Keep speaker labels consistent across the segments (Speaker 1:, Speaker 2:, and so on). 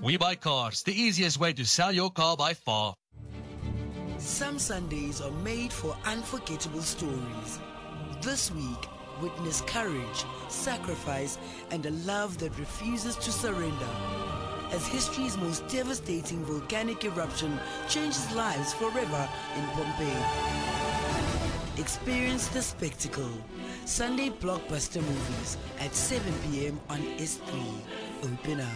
Speaker 1: We Buy Cars, the easiest way to sell your car by far.
Speaker 2: Some Sundays are made for unforgettable stories. This week, witness courage, sacrifice, and a love that refuses to surrender. As history's most devastating volcanic eruption changes lives forever in Pompeii. Experience the spectacle. Sunday blockbuster movies at 7 p.m. on S3. Open up.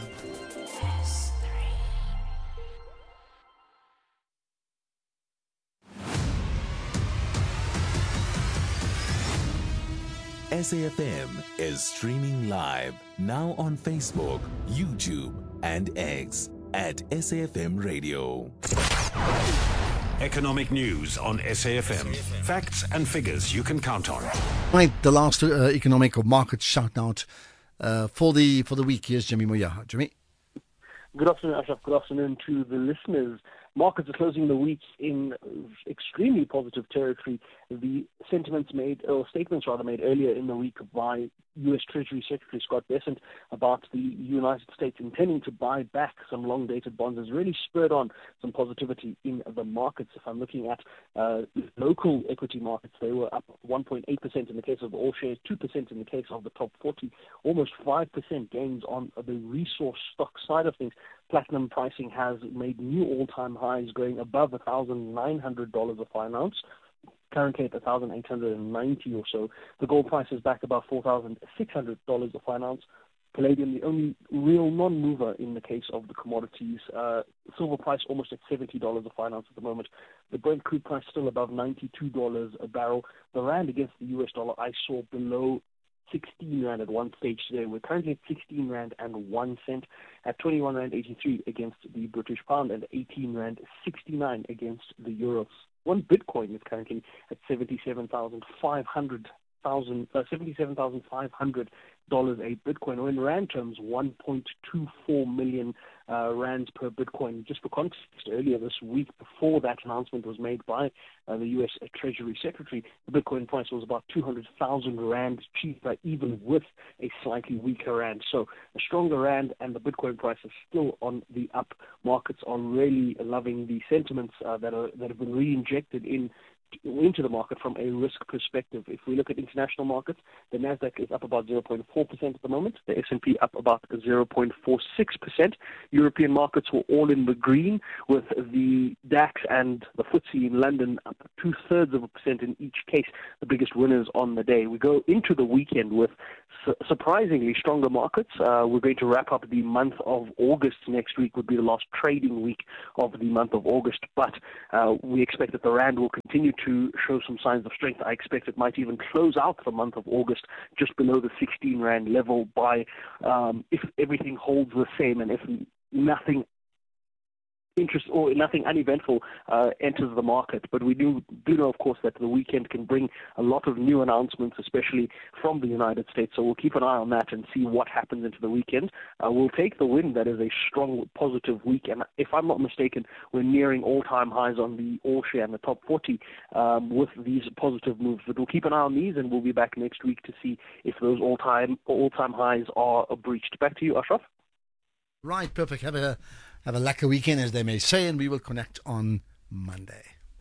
Speaker 3: SAFM is streaming live now on Facebook, YouTube, and X at SAFM Radio.
Speaker 4: Economic news on SAFM. Facts and figures you can count on.
Speaker 5: Right, the last economic or market shout out for the week. Here's Jimmy Moya. Jimmy.
Speaker 6: Good afternoon, Ashraf. Good afternoon to the listeners. Markets are closing the week in extremely positive territory. The statements made earlier in the week by U.S. Treasury Secretary Scott Bessent about the United States intending to buy back some long-dated bonds has really spurred on some positivity in the markets. If I'm looking at local equity markets, they were up 1.8% in the case of all shares, 2% in the case of the top 40, almost 5% gains on the resource stock side of things. Platinum pricing has made new all-time highs, going above $1,900 a fine ounce, currently at $1,890 or so. The gold price is back above $4,600 a fine ounce. Palladium, the only real non-mover in the case of the commodities. Silver price almost at $70 a fine ounce at the moment. The Brent crude price still above $92 a barrel. The rand against the US dollar I saw below 16 rand at one stage today. We're currently at 16 rand and 1 cent, at 21 rand 83 against the British pound, and 18 rand 69 against the euros. One Bitcoin is currently at $77,500 a Bitcoin, or in rand terms, 1.24 million rands per Bitcoin. Just for context, earlier this week, before that announcement was made by the U.S. Treasury Secretary, the Bitcoin price was about 200,000 rand cheaper, even with a slightly weaker rand. So a stronger rand and the Bitcoin price is still on the up. Markets are really loving the sentiments that have been re-injected into the market from a risk perspective. If we look at international markets, the Nasdaq is up about 0.4% at the moment, the S&P up about 0.46%. European markets were all in the green, with the DAX and the FTSE in London up 0.2% in each case, the biggest winners on the day. We go into the weekend with surprisingly stronger markets. We're going to wrap up the month of August next week, would be the last trading week of the month of August, but we expect that the rand will continue to show some signs of strength. I expect it might even close out the month of August just below the 16 rand level by if everything holds the same and if nothing uneventful enters the market. But we do know, of course, that the weekend can bring a lot of new announcements, especially from the United States. So we'll keep an eye on that and see what happens into the weekend. We'll take the win. That is a strong, positive week. And if I'm not mistaken, we're nearing all-time highs on the all share and the top 40 with these positive moves. But we'll keep an eye on these, and we'll be back next week to see if those all-time highs are breached. Back to you, Ashraf.
Speaker 5: Right, perfect. Have a lacquer weekend, as they may say, and we will connect on Monday.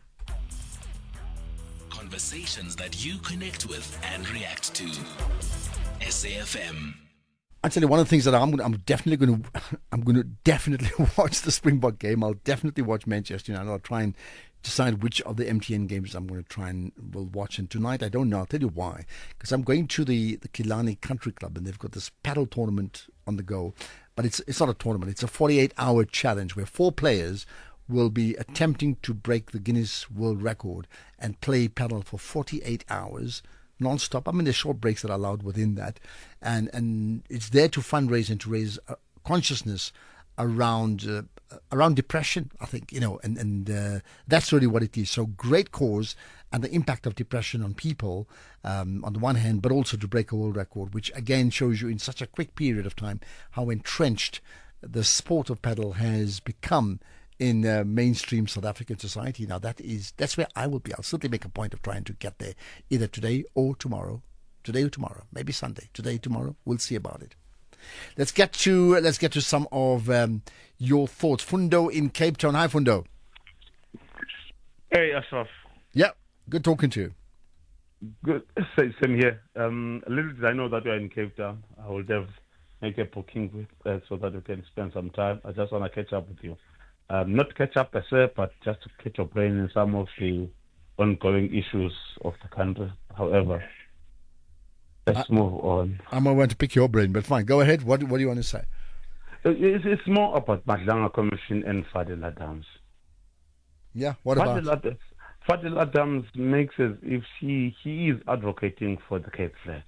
Speaker 3: Conversations that you connect with and react to. SAFM.
Speaker 5: Actually, one of the things that I'm definitely going to watch the Springbok game. I'll definitely watch Manchester United. I'll try and decide which of the MTN games I'm going to try and will watch. And tonight, I don't know. I'll tell you why. Because I'm going to the Killarney Country Club, and they've got this paddle tournament on the go. But it's not a tournament. It's a 48-hour challenge where 4 players will be attempting to break the Guinness World Record and play paddle for 48 hours non-stop. I mean, there's short breaks that are allowed within that. And it's there to fundraise and to raise consciousness around depression, I think, and that's really what it is. So great cause, and the impact of depression on people on the one hand, but also to break a world record, which again shows you in such a quick period of time how entrenched the sport of paddle has become in mainstream South African society. Now that's where I will be. I'll simply make a point of trying to get there either today or tomorrow, maybe Sunday. Today, tomorrow, we'll see about it. Let's get to some of your thoughts. Fundo in Cape Town. Hi, Fundo.
Speaker 7: Hey, Ashraf.
Speaker 5: Yeah, good talking to you.
Speaker 7: Good. Same here. Little did I know that you're in Cape Town. I will make a booking with so that we can spend some time. I just want to catch up with you. Not catch up per se, but just to catch your brain in some of the ongoing issues of the country. However, let's move on.
Speaker 5: I'm going to pick your brain, but fine. Go ahead. What do you want to say?
Speaker 7: It's more about Madlanga Commission and Fadil Adams.
Speaker 5: Yeah, what about?
Speaker 7: Fadil Adams makes as if he is advocating for the Cape Flats.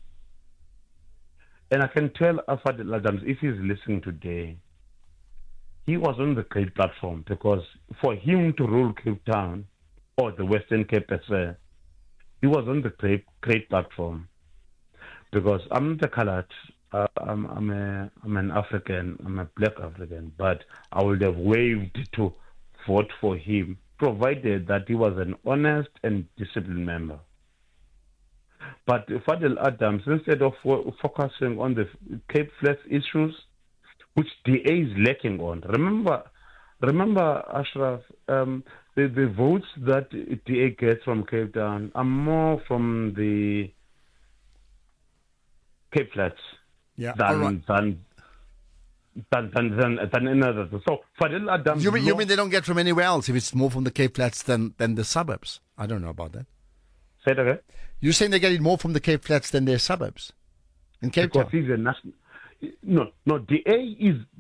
Speaker 7: And I can tell Fadil Adams, if he's listening today, he was on the great platform, because for him to rule Cape Town or the Western Cape per se, he was on the great platform. Because I'm the colored, I'm an African, I'm a black African, but I would have waved to vote for him, provided that he was an honest and disciplined member. But Fadil Adams, instead of focusing on the Cape Flats issues, which DA is lacking on. Remember, Ashraf, the votes that DA gets from Cape Town are more from the Cape Flats than another. So Fadil Adams.
Speaker 5: You mean they don't get from anywhere else if it's more from the Cape Flats than the suburbs? I don't know about that.
Speaker 7: Say that again.
Speaker 5: You're saying they get it more from the Cape Flats than their suburbs in Cape Town?
Speaker 7: He's a national. No. DA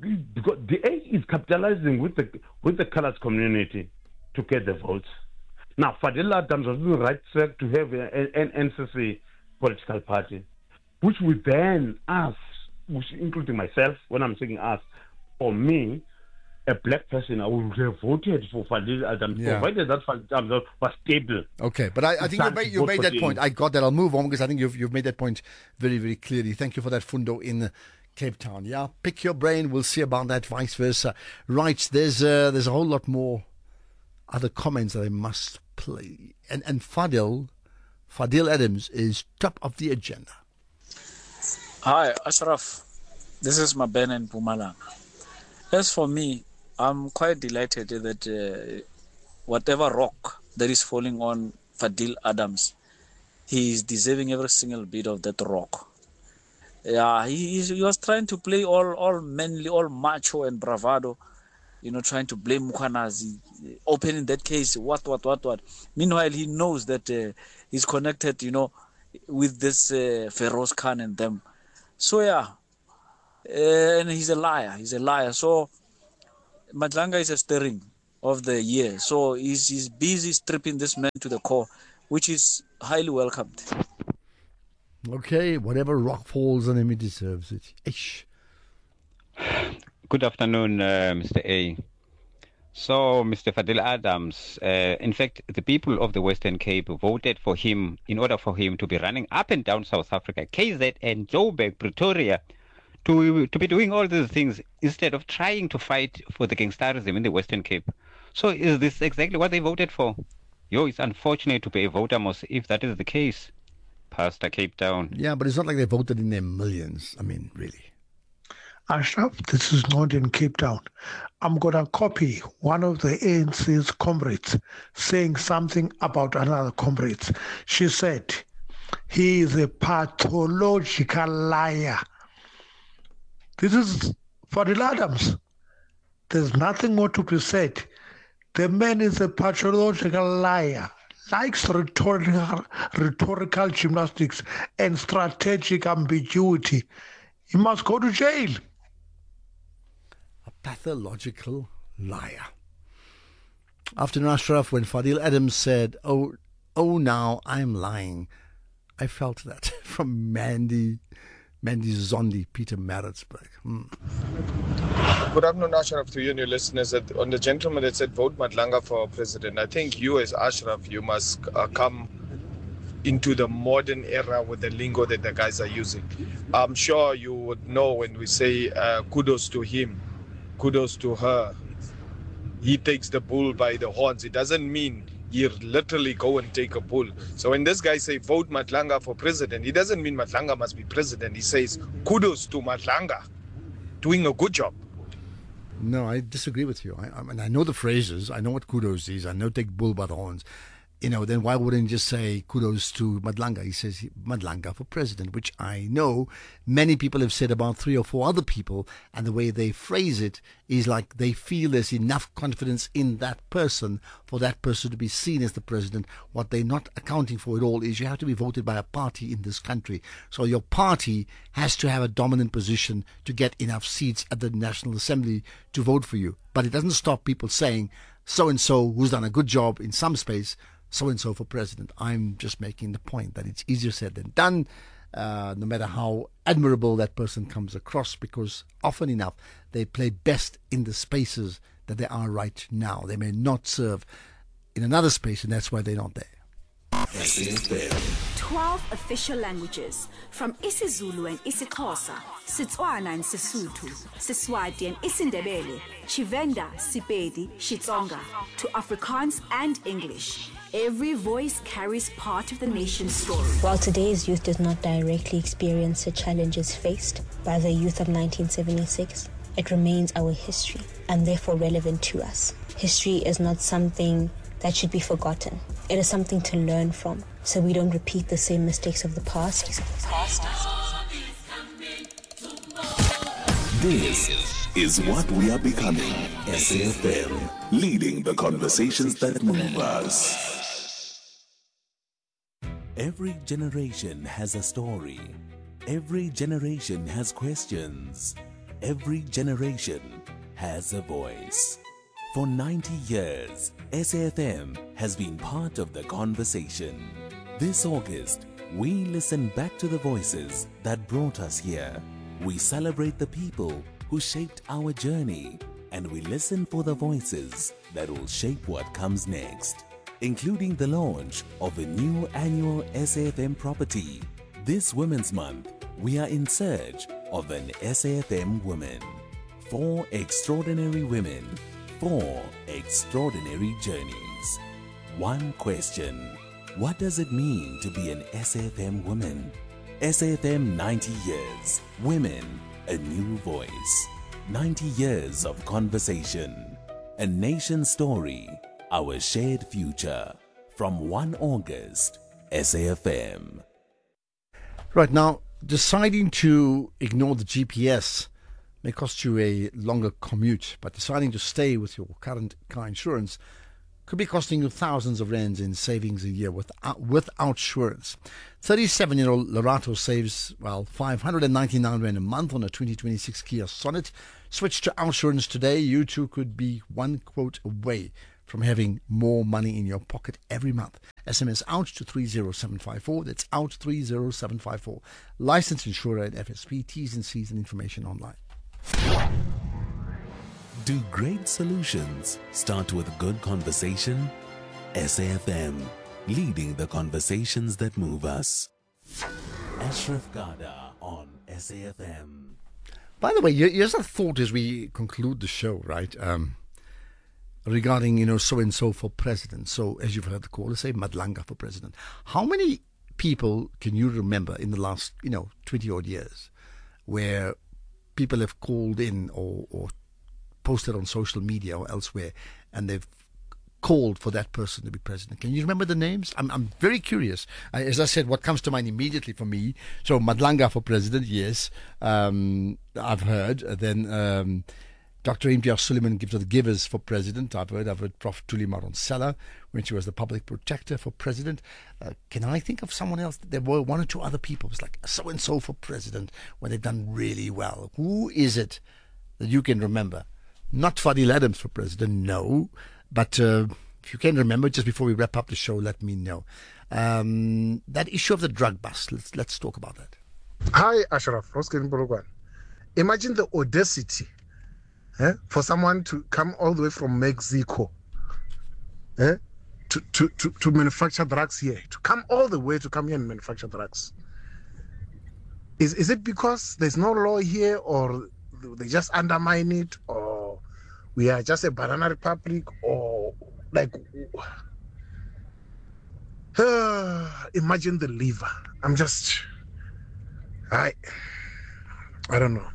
Speaker 7: is capitalizing with the colored community to get the votes. Now, Fadil Adams was in the right track to have an NCC political party, which we then us, including myself, when I'm saying us, or me, a black person, I would have voted for Fadil Adams, provided that Fadil Adams was stable.
Speaker 5: Okay, but I think you made that point. I got that. I'll move on because I think you've made that point very, very clearly. Thank you for that, Fundo in Cape Town. Yeah, pick your brain. We'll see about that, vice versa. Right, there's a whole lot more other comments that I must play. And Fadil Adams is top of the agenda.
Speaker 8: Hi, Ashraf. This is Mabena in Mpumalanga. As for me, I'm quite delighted that whatever rock that is falling on Fadil Adams, he is deserving every single bit of that rock. Yeah, he was trying to play all manly, all macho and bravado, trying to blame Mukhwanazi, opening that case, what. Meanwhile, he knows that he's connected, with this Feroz Khan and them. So, yeah, and he's a liar. So, Madlanga is a stirring of the year. So, he's busy stripping this man to the core, which is highly welcomed.
Speaker 5: Okay, whatever rock falls on him, he deserves it. Ish.
Speaker 9: Good afternoon, Mr. A. So, Mr. Fadil Adams, in fact, the people of the Western Cape voted for him in order for him to be running up and down South Africa, KZN, Joburg, Pretoria, to be doing all these things instead of trying to fight for the gangsterism in the Western Cape. So is this exactly what they voted for? It's unfortunate to be a voter, if that is the case. Pastor Cape Town.
Speaker 5: Yeah, but it's not like they voted in their millions. I mean, really.
Speaker 10: Ashraf, this is not in Cape Town. I'm going to copy one of the ANC's comrades saying something about another comrade. She said, he is a pathological liar. This is Fadil Adams. There's nothing more to be said. The man is a pathological liar, likes rhetorical gymnastics and strategic ambiguity. He must go to jail.
Speaker 5: A pathological liar. Afternoon, Ashraf, when Fadil Adams said, oh, now I'm lying. I felt that from Mandy Zondi, Peter Maritzburg.
Speaker 11: Good afternoon, Ashraf, to you and your listeners. On the gentleman that said vote Madlanga for president, I think you as Ashraf, you must come into the modern era with the lingo that the guys are using. I'm sure you would know when we say kudos to him, kudos to her. He takes the bull by the horns. It doesn't mean you literally go and take a bull. So when this guy say vote Madlanga for president, he doesn't mean Madlanga must be president. He says kudos to Madlanga, doing a good job.
Speaker 5: No, I disagree with you. I mean, I know the phrases. I know what kudos is. I know take bull by the horns. Then why wouldn't he just say kudos to Madlanga? He says Madlanga for president, which I know many people have said about 3 or 4 other people, and the way they phrase it is like they feel there's enough confidence in that person for that person to be seen as the president. What they're not accounting for at all is you have to be voted by a party in this country. So your party has to have a dominant position to get enough seats at the National Assembly to vote for you. But it doesn't stop people saying so-and-so who's done a good job in some space, so-and-so for president. I'm just making the point that it's easier said than done, no matter how admirable that person comes across, because often enough they play best in the spaces that they are right now. They may not serve in another space, and that's why they're not there.
Speaker 12: 12 official languages, from isiZulu and isiXhosa, Setswana and Sesotho, Seswati and isiNdebele, Tshivenda, Sepedi, Xitsonga, to Afrikaans and English. Every voice carries part of the nation's story.
Speaker 13: While today's youth does not directly experience the challenges faced by the youth of 1976, it remains our history and therefore relevant to us. History is not something that should be forgotten. It is something to learn from, so we don't repeat the same mistakes of the past.
Speaker 3: This is what we are becoming. SAFM, leading the conversations that move us. Every generation has a story. Every generation has questions. Every generation has a voice. For 90 years, SAFM has been part of the conversation. This August, we listen back to the voices that brought us here. We celebrate the people who shaped our journey, and we listen for the voices that will shape what comes next, including the launch of a new annual SAFM property. This Women's Month, we are in search of an SAFM woman. 4 extraordinary women, 4 extraordinary journeys. One question: what does it mean to be an SAFM woman? SAFM 90 years. Women, a new voice. 90 years of conversation. A nation story. Our shared future. From 1 August, SAFM.
Speaker 5: Right now, deciding to ignore the GPS may cost you a longer commute, but deciding to stay with your current car insurance could be costing you thousands of rands in savings a year without insurance. 37-year-old Lorato saves, 599 rand a month on a 2026 Kia Sonet. Switch to OutSurance today. You too could be one quote away from having more money in your pocket every month. SMS out to 30754. That's out 30754. Licensed insurer at FSP. T's and C's and information online.
Speaker 3: Do great solutions start with good conversation? SAFM, leading the conversations that move us. Ashraf Garda on SAFM.
Speaker 5: By the way, here's a thought as we conclude the show, right? Regarding, so-and-so for president. So, as you've heard the caller say, Madlanga for president. How many people can you remember in the last, 20-odd years where people have called in or posted on social media or elsewhere, and they've called for that person to be president? Can you remember the names? I'm very curious. As I said, what comes to mind immediately for me, so Madlanga for president, yes, I've heard. Then Dr. Imtiaz Sooliman gives the givers for president. I've heard Prof. Thuli Madonsela when she was the public protector for president. Can I think of someone else? There were 1 or 2 other people. It's like so-and-so for president when they've done really well. Who is it that you can remember? Not Fadil Adams for president, no. But if you can remember, just before we wrap up the show, let me know. That issue of the drug bust, let's talk about that.
Speaker 14: Hi, Ashraf. Imagine the audacity for someone to come all the way from Mexico to manufacture drugs here, to come all the way to come here and manufacture drugs. Is it because there's no law here, or they just undermine it, or we are just a banana republic, or like Imagine the liver. I don't know.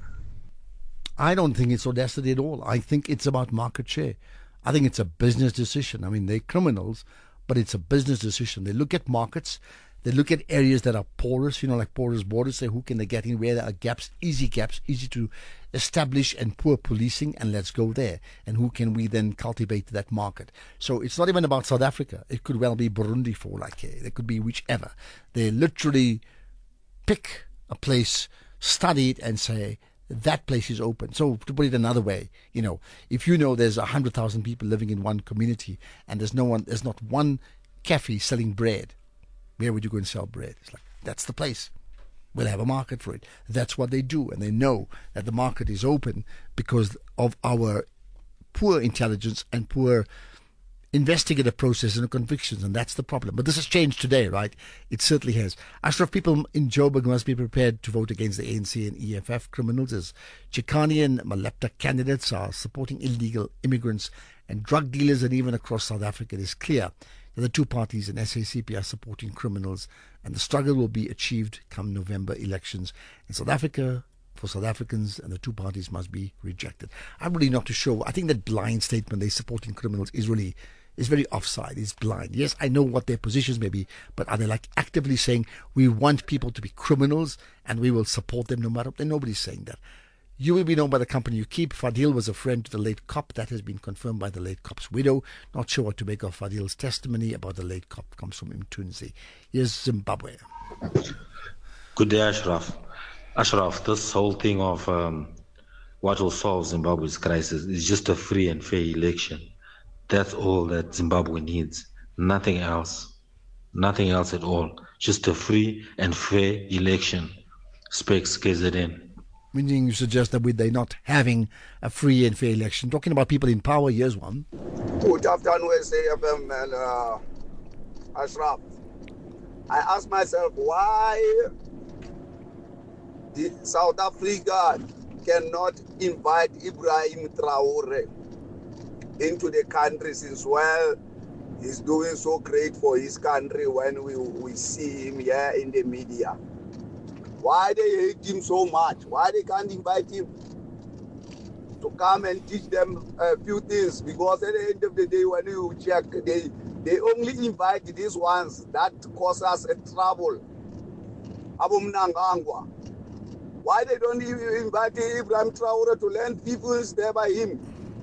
Speaker 5: I don't think it's audacity at all. I think it's about market share. I think it's a business decision. I mean, they're criminals, but it's a business decision. They look at markets. They look at areas that are porous, like porous borders, say who can they get in, where there are gaps, easy to establish, and poor policing, and let's go there. And who can we then cultivate that market? So it's not even about South Africa. It could well be Burundi for all I care. It could be whichever. They literally pick a place, study it, and say, that place is open. So to put it another way, if there's 100,000 people living in one community and there's not one cafe selling bread, where would you go and sell bread? It's like, that's the place. We'll have a market for it. That's what they do. And they know that the market is open because of our poor intelligence and poor investigative process and convictions. And that's the problem. But this has changed today, right? It certainly has. Ashraf, people in Joburg must be prepared to vote against the ANC and EFF criminals, as Chikani and Malepta candidates are supporting illegal immigrants and drug dealers, and even across South Africa. It is clear that the two parties in SACP are supporting criminals, and the struggle will be achieved come November elections in South Africa. For South Africans, and the two parties must be rejected. I'm really not too sure. I think that blind statement, they're supporting criminals, is very offside. It's blind. Yes, I know what their positions may be, but are they actively saying we want people to be criminals and we will support them no matter what? Nobody's saying that. You will be known by the company you keep. Fadil was a friend to the late cop. That has been confirmed by the late cop's widow. Not sure what to make of Fadil's testimony about the late cop. Comes from Mtunzi. Here's Zimbabwe.
Speaker 15: Good day, Ashraf. Ashraf, this whole thing of what will solve Zimbabwe's crisis is just a free and fair election. That's all that Zimbabwe needs. Nothing else. Nothing else at all. Just a free and fair election. Specs KZN.
Speaker 5: Meaning you suggest that with they not having a free and fair election. Talking about people in power, here's one.
Speaker 16: Good afternoon, SAFM and Ashraf. I ask myself why South Africa cannot invite Ibrahim Traore into the country, since, well, he's doing so great for his country when we see him here in the media. Why they hate him so much? Why they can't invite him to come and teach them a few things? Because at the end of the day, when you check, they only invite these ones that cause us a trouble. Abu Mnangagwa. Why they don't even invite Ibrahim Traore to learn people there by him?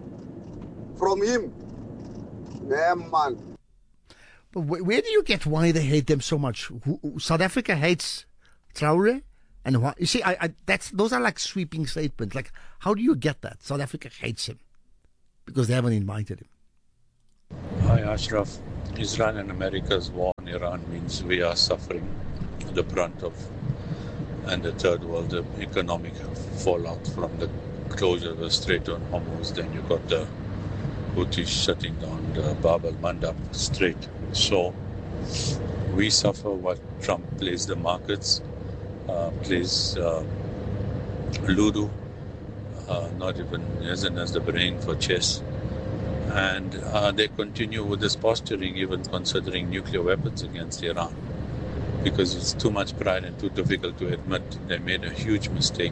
Speaker 16: From him. Yeah, man.
Speaker 5: But where do you get why they hate them so much? South Africa hates Traore? And why? You see, those are like sweeping statements. Like, how do you get that? South Africa hates him because they haven't invited him.
Speaker 17: Hi, Ashraf. Israel and America's war on Iran means we are suffering the brunt of, and the third world, the economic fallout from the closure of the Strait of Hormuz. Then you got the Houthis shutting down the Bab al-Mandab Strait. So we suffer what Trump plays the markets, plays Ludo, not even isn't as the brain for chess. And they continue with this posturing, even considering nuclear weapons against Iran, because it's too much pride and too difficult to admit they made a huge mistake.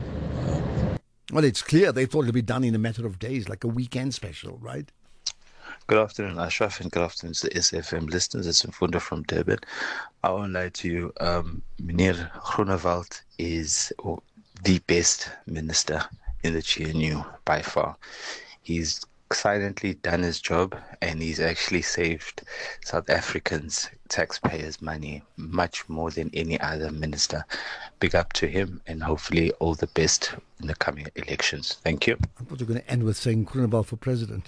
Speaker 5: Well, it's clear they thought it would be done in a matter of days, like a weekend special, right?
Speaker 18: Good afternoon, Ashraf, and good afternoon to the SFM listeners. It's Mfunda from Durban. I won't lie to you. Meneer Groenewald is the best minister in the GNU by far. He's silently done his job, and he's actually saved South Africans' taxpayers' money much more than any other minister. Big up to him, and hopefully all the best in the coming elections. Thank you.
Speaker 5: I thought you were going to end with saying Groenewald for president.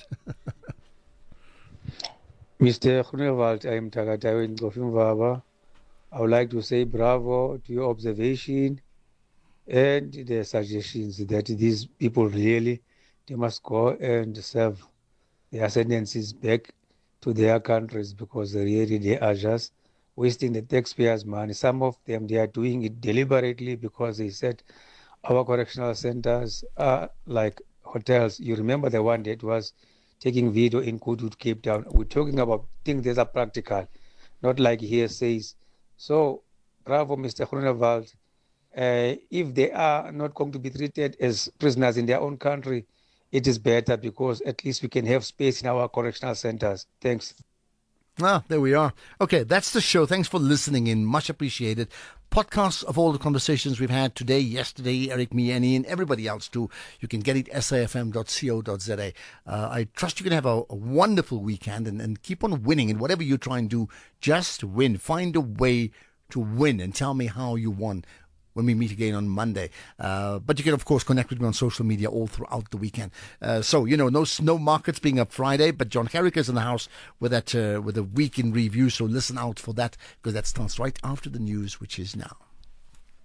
Speaker 19: Mr. Groenewald, I am Tagatayo Ngofimvaba. I would like to say bravo to your observation and the suggestions that these people really, they must go and serve their sentences back to their countries, because really they are just wasting the taxpayers' money. Some of them, they are doing it deliberately because they said our correctional centers are like hotels. You remember the one that was taking video in Goodwood, Cape Town. We're talking about things that are practical. not like here says. So, bravo, Mr. Groenewald. If they are not going to be treated as prisoners in their own country, it is better because at least we can have space in our correctional centers. Thanks.
Speaker 5: Ah, there we are. Okay, that's the show. Thanks for listening in. Much appreciated. Podcasts of all the conversations we've had today, yesterday, Eric, me, Annie, and everybody else too. You can get it at safm.co.za. I trust you can have a wonderful weekend and keep on winning. And whatever you try and do, just win. Find a way to win and tell me how you won when we meet again on Monday. But you can, of course, connect with me on social media all throughout the weekend. So, no markets being up Friday, but John Carrick is in the house with a week in review. So listen out for that because that starts right after the news, which is now.